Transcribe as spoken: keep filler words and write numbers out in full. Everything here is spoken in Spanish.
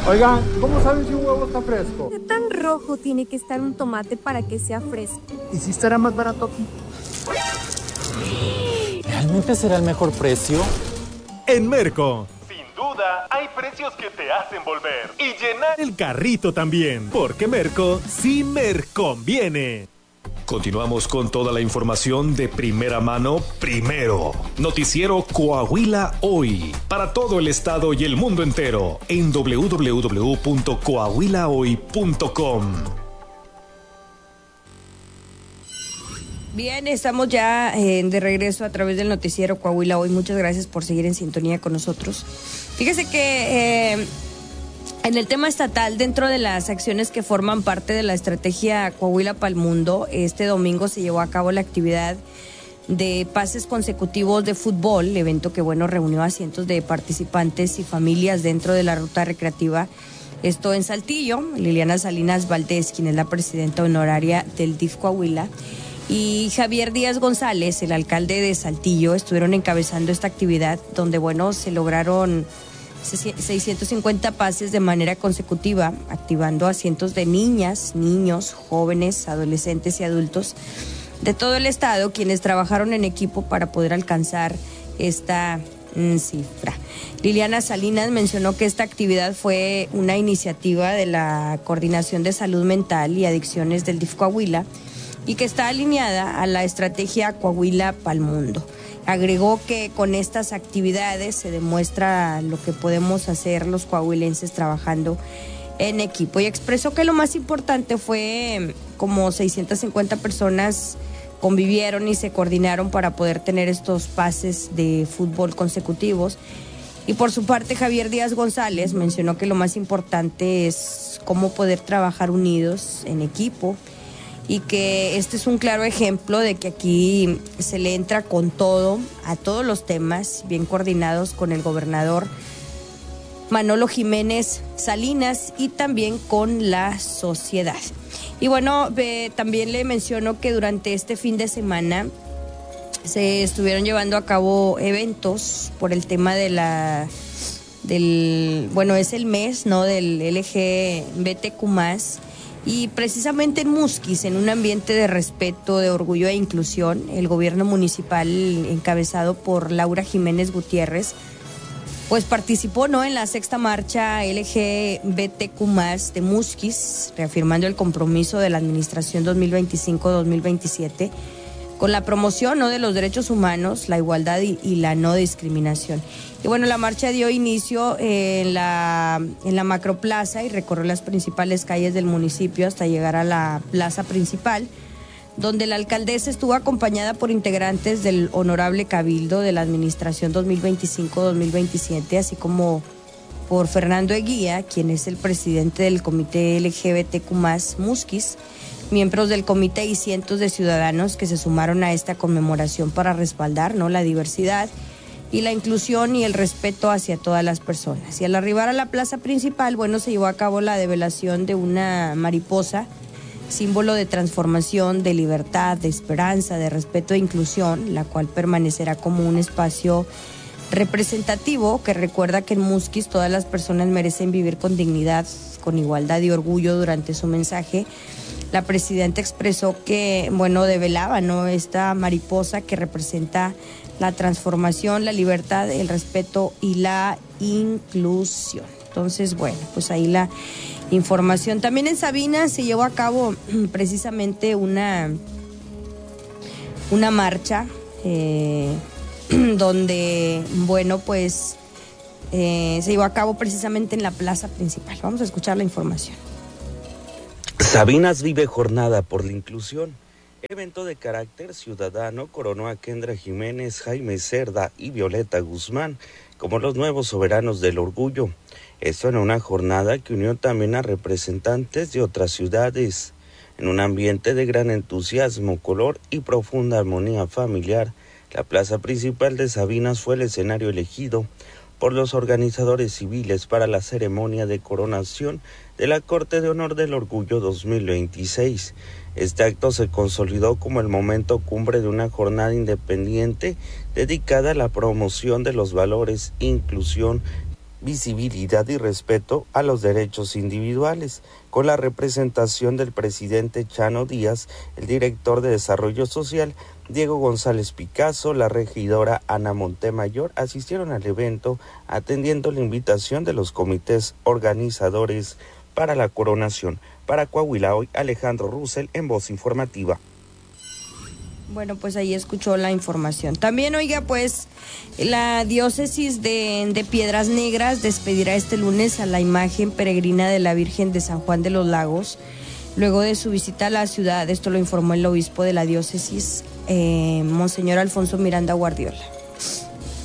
Oigan, ¿cómo saben si un huevo está fresco? ¿Qué tan rojo tiene que estar un tomate para que sea fresco? ¿Y si estará más barato aquí? ¿Realmente será el mejor precio? En Merco, sin duda, hay precios que te hacen volver y llenar el carrito también, porque Merco sí Merconviene. Continuamos con toda la información de primera mano primero. Noticiero Coahuila Hoy, para todo el estado y el mundo entero, en doble u doble u doble u punto coahuila hoy punto com. Bien, estamos ya eh, de regreso a través del noticiero Coahuila Hoy. Muchas gracias por seguir en sintonía con nosotros. Fíjese que eh, en el tema estatal, dentro de las acciones que forman parte de la estrategia Coahuila para el Mundo, este domingo se llevó a cabo la actividad de pases consecutivos de fútbol, evento que, bueno, reunió a cientos de participantes y familias dentro de la ruta recreativa. Esto en Saltillo. Liliana Salinas Valdés, quien es la presidenta honoraria del D I F Coahuila, y Javier Díaz González, el alcalde de Saltillo, estuvieron encabezando esta actividad donde, bueno, se lograron seiscientos cincuenta pases de manera consecutiva, activando a cientos de niñas, niños, jóvenes, adolescentes y adultos de todo el estado, quienes trabajaron en equipo para poder alcanzar esta mm, cifra. Liliana Salinas mencionó que esta actividad fue una iniciativa de la Coordinación de Salud Mental y Adicciones del D I F Coahuila, y que está alineada a la estrategia Coahuila para el Mundo. Agregó que con estas actividades se demuestra lo que podemos hacer los coahuilenses trabajando en equipo, y expresó que lo más importante fue como seiscientas cincuenta personas convivieron y se coordinaron para poder tener estos pases de fútbol consecutivos. Y por su parte, Javier Díaz González mencionó que lo más importante es cómo poder trabajar unidos en equipo, y que este es un claro ejemplo de que aquí se le entra con todo a todos los temas, bien coordinados con el gobernador Manolo Jiménez Salinas y también con la sociedad. Y bueno, eh, también le menciono que durante este fin de semana se estuvieron llevando a cabo eventos por el tema de la del bueno, es el mes, ¿no?, del L G B T Q más. Y precisamente en Musquis, en un ambiente de respeto, de orgullo e inclusión, el gobierno municipal, encabezado por Laura Jiménez Gutiérrez, pues participó, ¿no?, en la sexta marcha L G B T Q más de Musquis, reafirmando el compromiso de la administración dos mil veinticinco dos mil veintisiete con la promoción, ¿no?, de los derechos humanos, la igualdad y, y la no discriminación. Y bueno, la marcha dio inicio en la, en la macroplaza y recorrió las principales calles del municipio hasta llegar a la plaza principal, donde la alcaldesa estuvo acompañada por integrantes del honorable cabildo de la administración dos mil veinticinco dos mil veintisiete, así como por Fernando Eguía, quien es el presidente del comité L G B T Q más Musquis, miembros del comité y cientos de ciudadanos que se sumaron a esta conmemoración para respaldar, ¿no?, la diversidad y la inclusión y el respeto hacia todas las personas. Y al arribar a la plaza principal, bueno, se llevó a cabo la develación de una mariposa, símbolo de transformación, de libertad, de esperanza, de respeto e inclusión, la cual permanecerá como un espacio representativo que recuerda que en Musquis todas las personas merecen vivir con dignidad, con igualdad y orgullo. Durante su mensaje, la presidenta expresó que, bueno, develaba, ¿no?, esta mariposa que representa la transformación, la libertad, el respeto y la inclusión. Entonces, bueno, pues ahí la información. También en Sabinas se llevó a cabo precisamente una, una marcha eh, donde, bueno, pues eh, se llevó a cabo precisamente en la plaza principal. Vamos a escuchar la información. Sabinas vive jornada por la inclusión. Evento de carácter ciudadano coronó a Kendra Jiménez, Jaime Cerda y Violeta Guzmán como los nuevos soberanos del orgullo. Esto en una jornada que unió también a representantes de otras ciudades. En un ambiente de gran entusiasmo, color y profunda armonía familiar, la plaza principal de Sabinas fue el escenario elegido por los organizadores civiles para la ceremonia de coronación de la Corte de Honor del Orgullo dos mil veintiséis. Este acto se consolidó como el momento cumbre de una jornada independiente dedicada a la promoción de los valores, inclusión visibilidad y respeto a los derechos individuales, con la representación del presidente Chano Díaz, el director de Desarrollo Social, Diego González Picasso, la regidora Ana Montemayor, asistieron al evento atendiendo la invitación de los comités organizadores para la coronación. Para Coahuila Hoy, Alejandro Russell en Voz Informativa. Bueno, pues ahí escuchó la información. También, oiga, pues la diócesis de, de Piedras Negras despedirá este lunes a la imagen peregrina de la Virgen de San Juan de los Lagos, luego de su visita a la ciudad. Esto lo informó el obispo de la diócesis, eh, Monseñor Alfonso Miranda Guardiola.